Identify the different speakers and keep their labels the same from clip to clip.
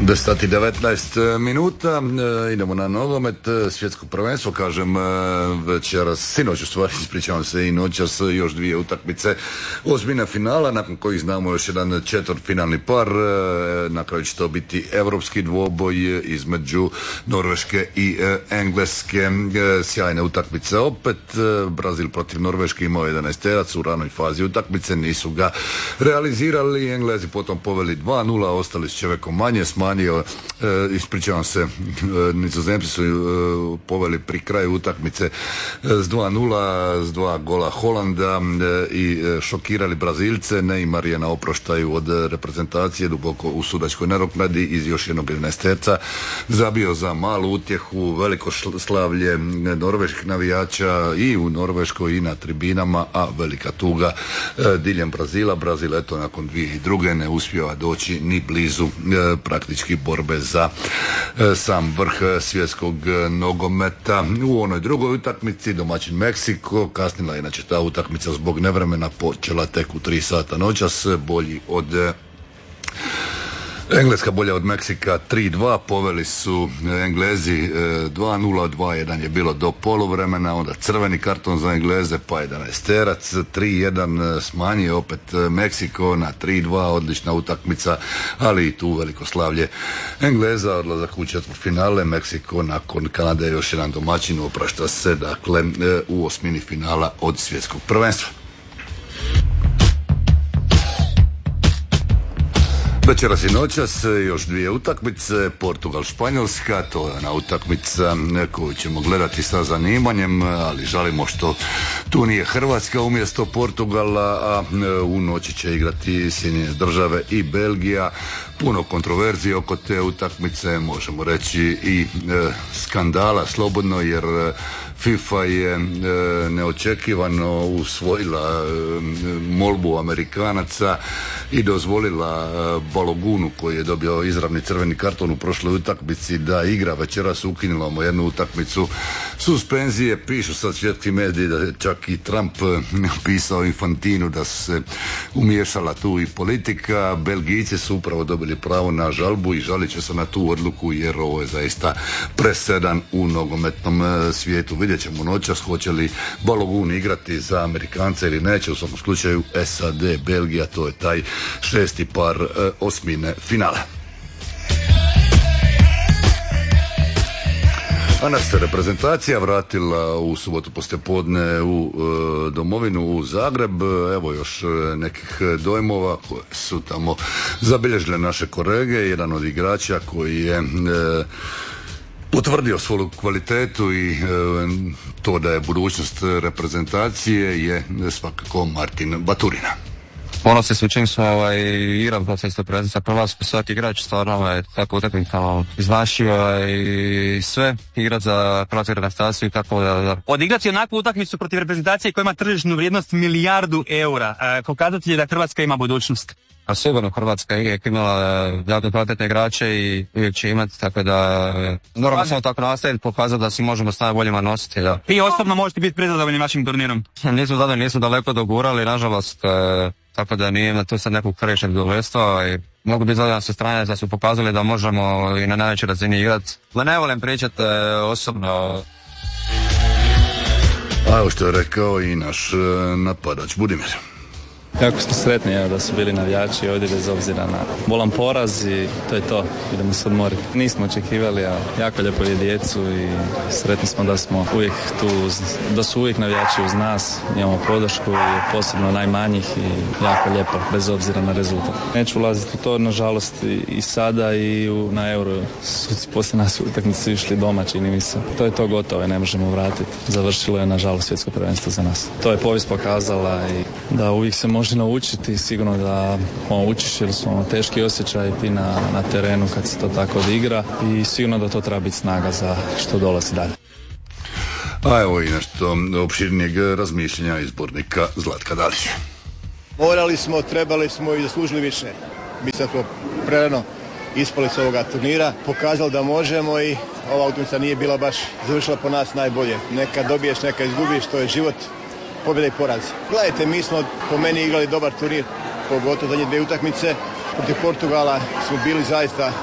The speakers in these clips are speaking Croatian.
Speaker 1: 10:19 minuta, idemo na nogomet, svjetsko prvenstvo, kažem večeras, sinoć u stvari, ispričavam se, i noćas još dvije utakmice, osmina finala, nakon kojih znamo još jedan četvrtfinalni par, na kraju će to biti europski dvoboj između Norveške i Engleske, sjajne utakmice opet, Brazil protiv Norveške imao 11-terac u ranoj fazi utakmice, nisu ga realizirali, Englezi potom poveli 2:0, ostali s čovekom manje, smanjio, ispričavam se, Nizozemci su poveli pri kraju utakmice s 2:0, s 2 gola Holanda i šokirali Brazilce. Neymar je na oproštaju od reprezentacije duboko u sudačkoj nadoknadi iz još jednog 11-terca zabio za malu utjehu, veliko slavlje norveških navijača i u Norveškoj i na tribinama, a velika tuga diljem Brazila. Brazil eto nakon 2002. ne uspijeva doći ni blizu praktički borbe za sam vrh svjetskog nogometa. U onoj drugoj utakmici domaćin Meksiko, kasnila je inače ta utakmica zbog nevremena, počela tek u 3 sata noćas, bolji od Engleska bolja od Meksika 3:2, poveli su Englezi 2:0, 2:1 je bilo do poluvremena, onda crveni karton za Engleze, pa 11-terac, 3:1 smanjio opet Meksiko na 3:2, odlična utakmica, ali i tu veliko slavlje Engleza, odlazak u četvrtfinale, Meksiko nakon Kanade još jedan domaćin, oprašta se dakle u osmini finala od svjetskog prvenstva. Večeras i noćas još dvije utakmice, Portugal-Španjolska, to je ona utakmica koju ćemo gledati sa zanimanjem, ali žalimo što tu nije Hrvatska umjesto Portugala, a u noći će igrati Sjedinjene Države i Belgija. Puno kontroverzije oko te utakmice, možemo reći i skandala slobodno, jer FIFA je neočekivano usvojila molbu Amerikanaca i dozvolila Balogunu, koji je dobio izravni crveni karton u prošloj utakmici, da igra. Večeras ukinula mu jednu utakmicu suspenzije. Pišu sad svjetski mediji da je čak i Trump pisao Infantinu da su se umiješala tu i politika. Belgijci su upravo dobili pravo na žalbu i žalit će se na tu odluku, jer ovo je zaista presedan u nogometnom svijetu. Vidjet ćemo noćas hoće li Balogun igrati za Amerikance ili neće. U svakom slučaju SAD, Belgija, to je taj 6. par osmine finala. A nas se reprezentacija vratila u subotu poslijepodne u domovinu, u Zagreb. Evo još nekih dojmova koje su tamo zabilježile naše kolege. Jedan od igrača koji je potvrdio svoju kvalitetu i to da je budućnost reprezentacije je svakako Martin Baturina.
Speaker 2: Ponosni smo čim smo igrali po svjetskoj prvenstvu sa Hrvatskom, svaki igrač stvarno tako utakmicama izvlačio i sve, igrati za hrvatsku reprezentaciju i tako da.
Speaker 3: Odigrati onakvu utakmicu protiv reprezentacije koja ima tržišnu vrijednost €1 milijardu, pokazatelj je da Hrvatska ima budućnost.
Speaker 2: A sigurno Hrvatska je imala jako kvalitetne igrače i uvijek će imati, tako da moramo samo tako nastaviti, pokazati da si možemo s najboljima nositi. Da.
Speaker 3: Vi osobno možete biti prezadovoljni vašim turnirom?
Speaker 2: Nismo zadovoljni, nismo daleko dogurali, nažalost, tako da nije na to sad nekog previše zadovoljstva i mogu biti zadovoljni sa strane da su pokazali da možemo i na najvećoj razini igrati. Ali ne volim pričati osobno.
Speaker 1: A evo što je rekao i naš napadač Budimir.
Speaker 4: Jako smo sretni da su bili navijači ovdje bez obzira na bolan poraz i to je to, idemo se odmoriti. Nismo očekivali, a jako lijepo je djecu i sretni smo da smo uvijek tu, da su uvijek navijači uz nas, imamo podršku i posebno najmanjih i jako lijepo bez obzira na rezultat. Neću ulaziti u to, nažalost i sada i na Euro suci poslije nas utakmice išli doma, čini mi se. To je to, gotovo, ne možemo vratiti. Završilo je nažalost svjetsko prvenstvo za nas. To je povijest pokazala i da uvijek se može naučiti, sigurno da učiš jer su teški osjećaj ti na terenu kad se to tako odigra i sigurno da to treba biti snaga za što dolazi dalje.
Speaker 1: A evo i nešto opširnijeg razmišljenja izbornika Zlatka Dalića.
Speaker 5: Morali smo, trebali smo i zaslužili više. Mislim da smo prerano ispali s ovoga turnira, pokazali da možemo i ova utakmica nije bila baš završila po nas najbolje. Neka dobiješ, neka izgubiš, to je život. Pobjeda i poraz. Gledajte, mi smo po meni igrali dobar turnir, pogotovo zadnje dvije utakmice. Protiv Portugala smo bili zaista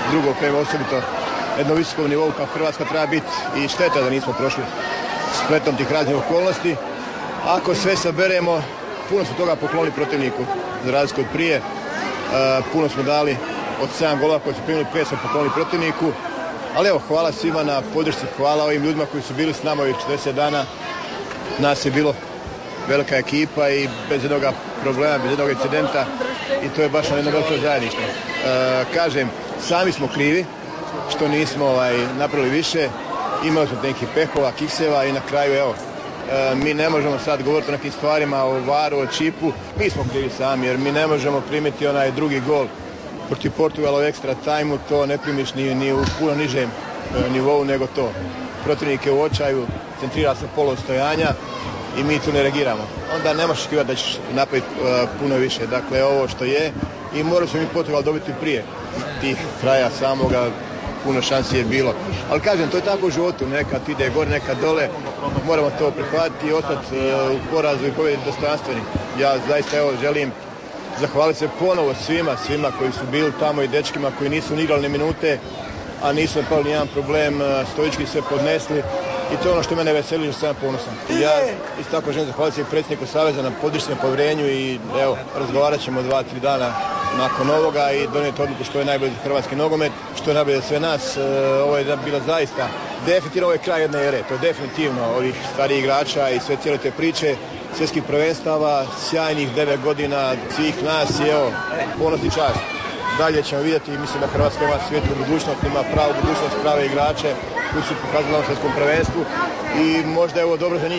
Speaker 5: drugo prema osobito jednom visokom nivou kao Hrvatska treba biti i šteta da nismo prošli spletom tih raznih okolnosti. Ako sve saberemo, puno smo toga poklonili protivniku za razliku od prije. Puno smo dali od 7 golova koji su primili, 5 smo poklonili protivniku. Ali evo, hvala svima na podršci, hvala ovim ljudima koji su bili s nama ovih 40 dana. Nas je bilo velika ekipa i bez jednog problema, bez jednog incidenta i to je baš na jedno veliko zajedništvo. Kažem, sami smo krivi što nismo napravili više, imali smo nekih pehova, kikseva i na kraju evo, mi ne možemo sad govoriti o nekim stvarima, o VAR-u, o čipu, mi smo krivi sami jer mi ne možemo primiti onaj drugi gol protiv Portugala u ekstra tajmu, to ne primiš ni u puno nižem nivou nego to. Protivnik je u očaju, centrira se polostojanja i mi tu ne reagiramo. Onda nemaš očekivati da ćeš napraviti puno više. Dakle, ovo što je i morali smo mi Portugal dobiti prije tih kraja samoga, puno šansi je bilo. Ali kažem, to je tako u životu, nekad ide gore, nekad dole, moramo to prihvatiti i ostati u porazu i pobjedi dostojanstveni. Ja zaista evo želim zahvaliti se ponovo svima koji su bili tamo i dečkima koji nisu ni igrali ni minute, a nisu napravili nijedan problem, stoički se podnesli i to je ono što mene veseli, što sam ponosan. Ja isto tako želim zahvaliti se predsjedniku Saveza na podršci, na povjerenju i evo, razgovarat ćemo 2-3 dana nakon ovoga i donijeti odluku što je najbolje za hrvatski nogomet, što je najbolje za sve nas. Ovo je bila zaista, definitivno ovo je kraj jedne ere, to je definitivno ovih starih igrača i sve cijele te priče, svjetskih prvenstava, sjajnih 9 godina svih nas i evo, ponos i čast. Dalje ćemo vidjeti i mislim da Hrvatska ima svijetlu budućnost, ima pravu budućnost, prave igrače koji su pokazali na svjetskom prvenstvu i možda je ovo dobro za njih.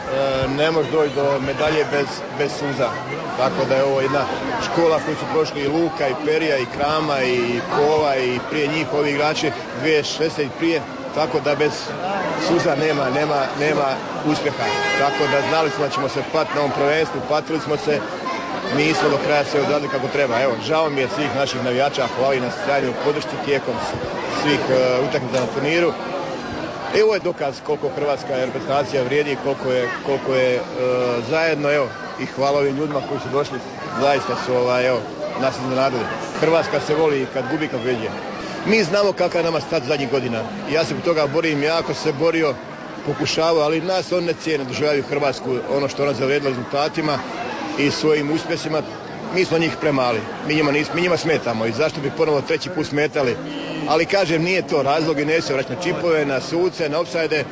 Speaker 5: Ne može doći do medalje bez suza. Tako da je ovo jedna škola koju su prošli i Luka, i Perija, i Krama, i Kova, i prije njih ovi igrači 2016 i prije. Tako da bez suza nema uspjeha. Tako da znali smo da ćemo se patiti na ovom prvenstvu, patili smo se, nismo do kraja se odradili kako treba. Evo, žao mi je svih naših navijača, hvala i na sjajnoj podršci tijekom svih utakmica na turniru. I ovo je dokaz koliko hrvatska reprezentacija vrijedi, koliko je zajedno, evo, i hvala ovim ljudima koji su došli, zaista su nas iznenadili. Hrvatska se voli kad gubi, kad pobjeđuje. Mi znamo kakav je nama stat zadnjih godina. Ja se po toga borim, jako se borio, pokušavao, ali nas on ne cijene, doživljavaju Hrvatsku, ono što ona zavrijedila rezultatima i svojim uspjesima. Mi smo njih premali, mi njima smetamo i zašto bi ponovo treći put smetali. Ali kažem, nije to razlog i ne se vraći na čipove, na suce, na opsajde,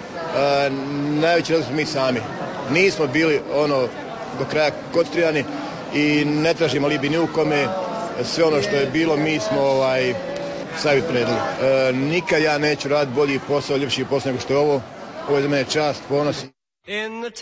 Speaker 5: najveći razlog smo mi sami. Nismo bili do kraja koncentrirani i ne tražimo alibi ni u kome, sve ono što je bilo mi smo savjet predali. Nikad ja neću raditi bolji posao, ljepši posao nego što je ovo. Ovo je za mene čast, ponos.